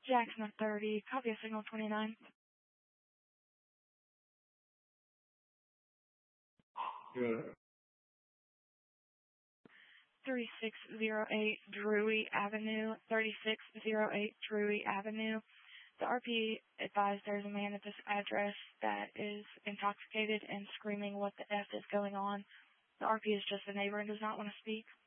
Jackson 30, copy of signal 29. Yeah. 3608 Drury Avenue, 3608 Drury Avenue. The RP advised there's a man at this address that is intoxicated and screaming what the F is going on. The RP is just a neighbor and does not want to speak.